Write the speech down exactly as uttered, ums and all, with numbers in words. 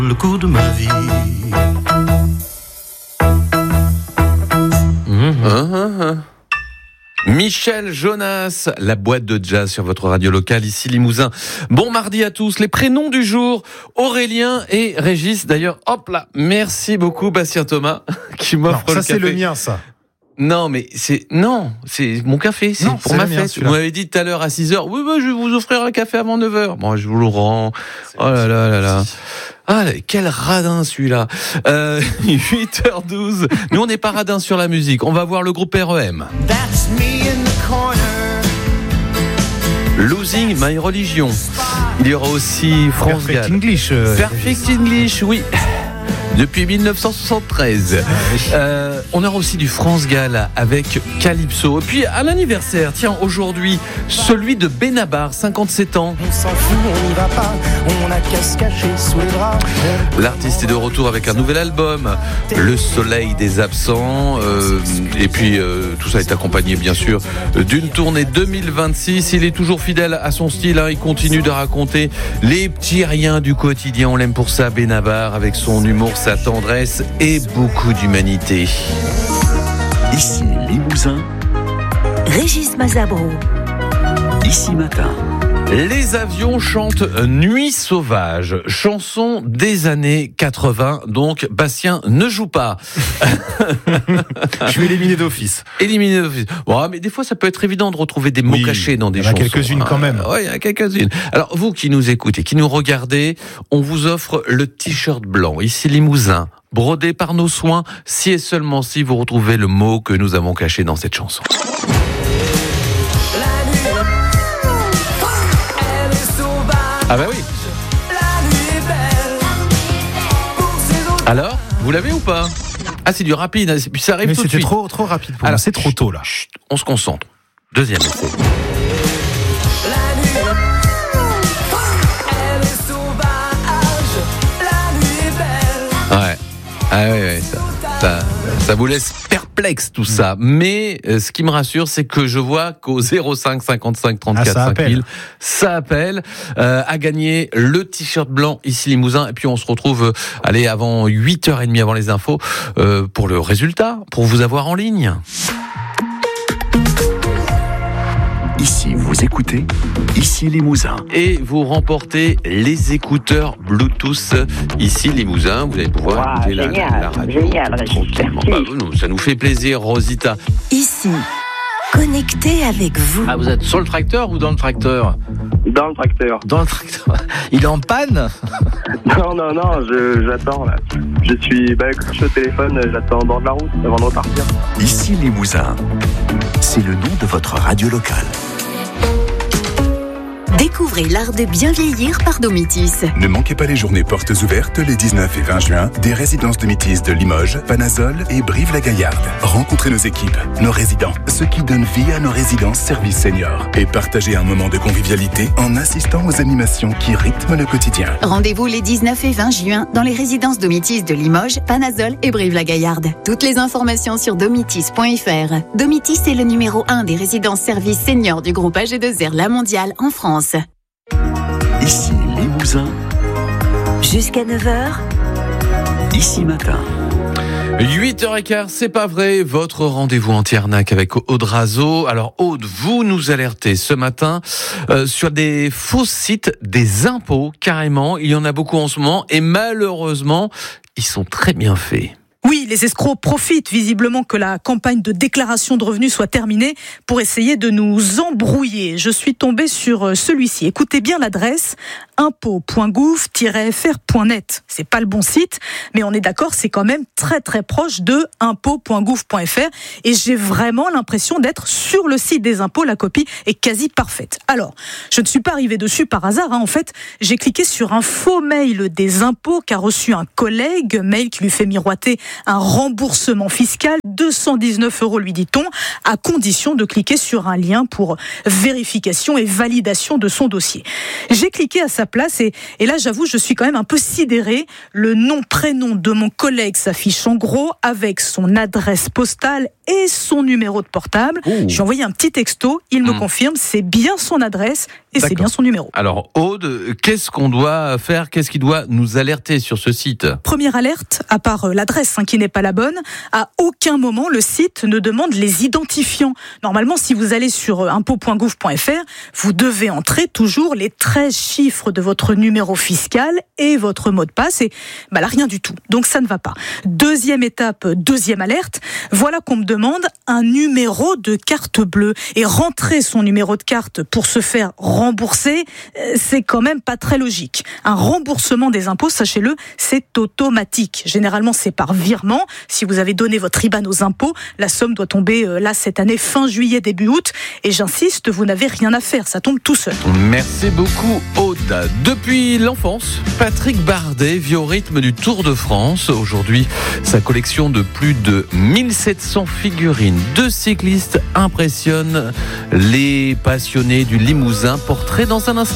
Le coup de ma vie. Mmh. Hein, hein, hein. Michel Jonas, la boîte de jazz sur votre radio locale, ici Limousin. Bon mardi à tous. Les prénoms du jour, Aurélien et Régis. D'ailleurs, hop là, merci beaucoup Bastien Thomas qui m'offre non, ça, le café. Ça c'est le mien, ça. Non, mais c'est non, c'est mon café, c'est non, pour c'est ma mien, fête. Vous m'avez dit tout à l'heure à six heures, oui, bah, je vais vous offrir un café avant neuf heures. Bon, je vous le rends. C'est oh là là là là. Ah, quel radin celui-là. Euh, huit heures douze. Nous, on n'est pas radin sur la musique. On va voir le groupe R E M. That's me in the corner. Losing My Religion. Il y aura aussi France Gall. Perfect English. Euh, Perfect English, oui. Depuis dix-neuf cent soixante-treize. Ah oui. euh, on aura aussi du France Gall avec Calypso. Et puis à l'anniversaire, tiens, aujourd'hui, celui de Benabar, cinquante-sept ans. On s'en fout, on n'y va pas, on a qu'à se cacher sous les bras. L'artiste est de retour avec un nouvel album, Le Soleil des Absents. Euh, et puis euh, tout ça est accompagné bien sûr d'une tournée deux mille vingt-six. Il est toujours fidèle à son style, hein. Il continue de raconter les petits riens du quotidien. On l'aime pour ça, Benabar, avec son humour, sa tendresse et beaucoup d'humanité. Ici Limousin, Régis Mazabro. Ici Matin. Les avions chantent Nuit sauvage, chanson des années quatre-vingts, donc Bastien ne joue pas. Je suis éliminé d'office. Éliminé d'office. Bon, mais des fois ça peut être évident de retrouver des mots oui, cachés dans des chansons. Il y en a quelques-unes quand même. Oui, il y en a quelques-unes. Alors vous qui nous écoutez, qui nous regardez, on vous offre le t-shirt blanc, ici Limousin, brodé par nos soins, si et seulement si vous retrouvez le mot que nous avons caché dans cette chanson. Ah bah oui. Alors, vous l'avez ou pas? Ah, c'est du rapide, puis ça arrive mais tout de c'était suite. trop, trop rapide pour Alors, moi, c'est trop tôt là. Chut, on se concentre. Deuxième essai. Ouais. Ah ouais, ouais, ça, ça, ça vous laisse perplexe tout ça. Mais euh, ce qui me rassure, c'est que je vois qu'au zéro cinq cinquante-cinq trente-quatre ah, cinq mille, ça appelle euh, à gagner le t-shirt blanc ici Limousin. Et puis on se retrouve, euh, allez, avant huit heures trente, avant les infos, euh, pour le résultat, pour vous avoir en ligne. Ici, vous écoutez, ici Limousin. Et vous remportez les écouteurs Bluetooth ici Limousin. Vous allez pouvoir wow, écouter la, génial, la radio. Génial, tranquillement. Bah, nous, ça nous fait plaisir, Rosita. Ici, connecté avec vous. Ah, vous êtes sur le tracteur ou dans le tracteur? Dans le tracteur. Dans le tracteur. Il est en panne? Non, non, non, je, j'attends là. Je suis, bah, quand je suis au téléphone, j'attends en bord de la route avant de repartir. Ici Limousin, c'est le nom de votre radio locale. Découvrez l'art de bien vieillir par Domitis. Ne manquez pas les journées portes ouvertes les dix-neuf et vingt juin des résidences Domitis de Limoges, Panazol et Brive-la-Gaillarde. Rencontrez nos équipes, nos résidents, ceux qui donnent vie à nos résidences services seniors et partagez un moment de convivialité en assistant aux animations qui rythment le quotidien. Rendez-vous les dix-neuf et vingt juin dans les résidences Domitis de Limoges, Panazol et Brive-la-Gaillarde. Toutes les informations sur domitis point f r. Domitis est le numéro un des résidences services seniors du groupe A G deux R La Mondiale en France. Ici Limousin. Jusqu'à neuf heures. Ici Matin. huit heures quinze, c'est pas vrai, votre rendez-vous en Tiernac avec Aude Razo. Alors Aude, vous nous alertez ce matin euh, sur des faux sites des impôts, carrément. Il y en a beaucoup en ce moment et malheureusement, ils sont très bien faits. Oui, les escrocs profitent visiblement que la campagne de déclaration de revenus soit terminée pour essayer de nous embrouiller. Je suis tombée sur celui-ci. Écoutez bien l'adresse impôt point gouv tiret f r point net. C'est pas le bon site, mais on est d'accord, c'est quand même très très proche de impôt point gouv point f r et j'ai vraiment l'impression d'être sur le site des impôts. La copie est quasi parfaite. Alors, je ne suis pas arrivée dessus par hasard. Hein. En fait, j'ai cliqué sur un faux mail des impôts qu'a reçu un collègue, mail qui lui fait miroiter un remboursement fiscal, deux cent dix-neuf euros lui dit-on, à condition de cliquer sur un lien pour vérification et validation de son dossier. J'ai cliqué à sa place et, et là j'avoue je suis quand même un peu sidérée. Le nom, prénom de mon collègue s'affiche en gros avec son adresse postale et son numéro de portable. Ouh. Je lui ai envoyé un petit texto, il me Mmh. confirme, c'est bien son adresse et c'est D'accord. bien son numéro. Alors Aude, qu'est-ce qu'on doit faire? Qu'est-ce qui doit nous alerter sur ce site? Première alerte, à part euh, l'adresse hein, qui n'est pas la bonne, à aucun moment le site ne demande les identifiants. Normalement, si vous allez sur euh, impôt point gouv point f r, vous devez entrer toujours les treize chiffres de votre numéro fiscal et votre mot de passe. Et bah là, rien du tout. Donc ça ne va pas. Deuxième étape, deuxième alerte, voilà qu'on me demande un numéro de carte bleue. Et rentrer son numéro de carte pour se faire rembourser, euh, c'est quand même pas très logique. Un remboursement des impôts, sachez-le, c'est automatique. Généralement, c'est par virement. Si vous avez donné votre I B A N aux impôts, la somme doit tomber euh, là cette année, fin juillet, début août. Et j'insiste, vous n'avez rien à faire, ça tombe tout seul. Merci beaucoup Aude. Depuis l'enfance, Patrick Bardet vit au rythme du Tour de France. Aujourd'hui, sa collection de plus de mille sept cents figurines de cyclistes impressionne les passionnés du Limousin. Portrait dans un instant.